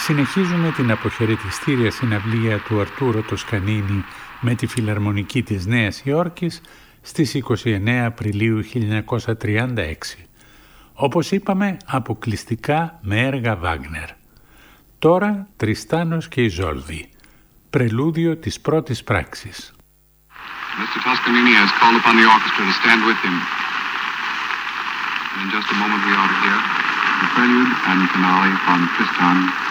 Συνεχίζουμε την αποχαιρετιστήρια συναυλία του Αρτούρο Τοσκανίνη με τη Φιλαρμονική της Νέας Υόρκης στις 29 Απριλίου 1936. Όπως είπαμε, αποκλειστικά με έργα Βάγνερ. Τώρα Τριστάνος και Ιζόλδη, πρελούδιο της πρώτης πράξης. Mr. Toscanini has called upon the orchestra to stand with him. In just a moment we ought to hear the prelude and finale from Tristan